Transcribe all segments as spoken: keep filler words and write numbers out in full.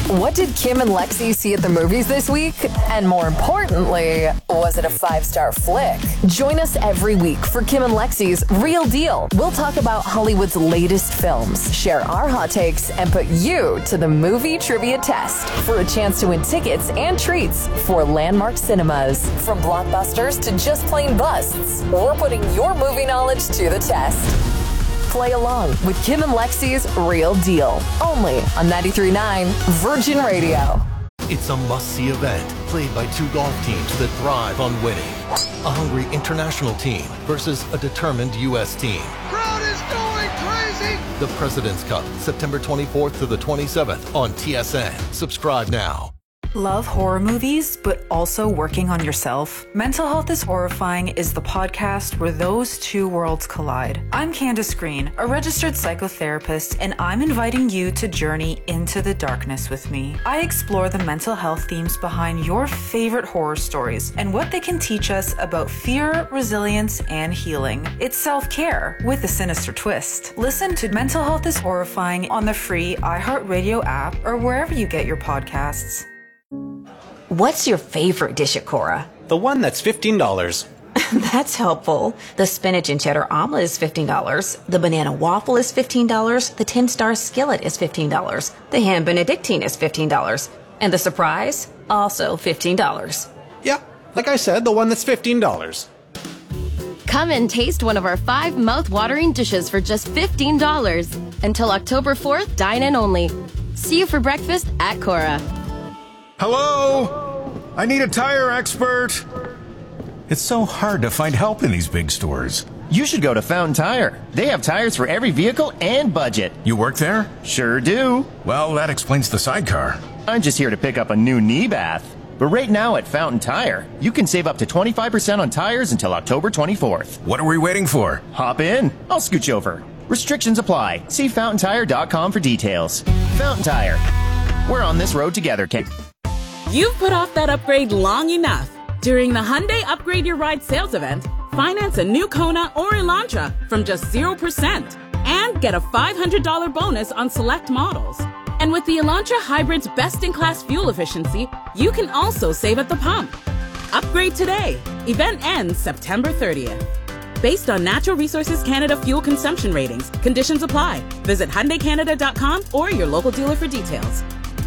What did Kim and Lexi see at the movies this week? And more importantly, was it a five-star flick? Join us every week for Kim and Lexi's Real Deal. We'll talk about Hollywood's latest films, share our hot takes, and put you to the movie trivia test for a chance to win tickets and treats for Landmark Cinemas. From blockbusters to just plain busts, we're putting your movie knowledge to the test. Play along with Kim and Lexi's Real Deal, only on ninety-three point nine Virgin Radio. It's a must-see event played by two golf teams that thrive on winning. A hungry international team versus a determined U S team. Crowd is going crazy! The President's Cup, September twenty-fourth to the twenty-seventh on T S N. Subscribe now. Love horror movies, but also working on yourself? Mental Health is Horrifying is the podcast where those two worlds collide. I'm Candace Green, a registered psychotherapist, and I'm inviting you to journey into the darkness with me. I explore the mental health themes behind your favorite horror stories and what they can teach us about fear, resilience, and healing. It's self-care with a sinister twist. Listen to Mental Health is Horrifying on the free iHeartRadio app or wherever you get your podcasts. What's your favorite dish at Cora? The one that's fifteen dollars. That's helpful. The spinach and cheddar omelet is fifteen dollars. The banana waffle is fifteen dollars. The ten-star skillet is fifteen dollars. The ham benedictine is fifteen dollars. And the surprise? Also fifteen dollars. Yeah, like I said, the one that's fifteen dollars. Come and taste one of our five mouth-watering dishes for just fifteen dollars. Until October fourth, dine in only. See you for breakfast at Cora. Hello? I need a tire expert. It's so hard to find help in these big stores. You should go to Fountain Tire. They have tires for every vehicle and budget. You work there? Sure do. Well, that explains the sidecar. I'm just here to pick up a new knee bath. But right now at Fountain Tire, you can save up to twenty-five percent on tires until October twenty-fourth. What are we waiting for? Hop in. I'll scooch over. Restrictions apply. See fountain tire dot com for details. Fountain Tire. We're on this road together, Kate. You've put off that upgrade long enough. During the Hyundai Upgrade Your Ride sales event, finance a new Kona or Elantra from just zero percent and get a five hundred dollars bonus on select models. And with the Elantra Hybrid's best-in-class fuel efficiency, you can also save at the pump. Upgrade today. Event ends September thirtieth. Based on Natural Resources Canada fuel consumption ratings, conditions apply. Visit Hyundai Canada dot com or your local dealer for details.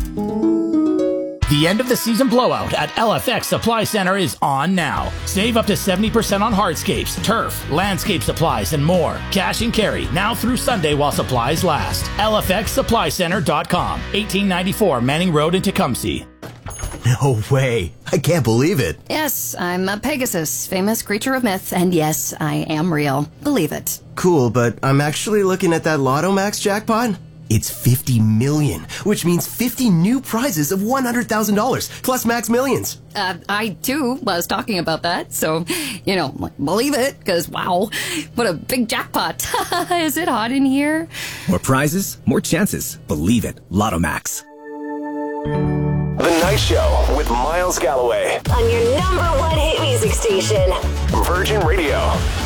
The end of the season blowout at L F X Supply Center is on now. Save up to seventy percent on hardscapes, turf, landscape supplies, and more. Cash and carry now through Sunday while supplies last. L F X Supply Center dot com, eighteen ninety-four Manning Road in Tecumseh. No way. I can't believe it. Yes, I'm a Pegasus, famous creature of myth, and yes, I am real. Believe it. Cool, but I'm actually looking at that Lotto Max jackpot. It's fifty million, which means fifty new prizes of one hundred thousand dollars, plus Max Millions. Uh, I, too, was talking about that, so, you know, believe it, because, wow, what a big jackpot. Is it hot in here? More prizes, more chances. Believe it. Lotto Max. The Night Show with Miles Galloway. On your number one hit music station. Virgin Radio.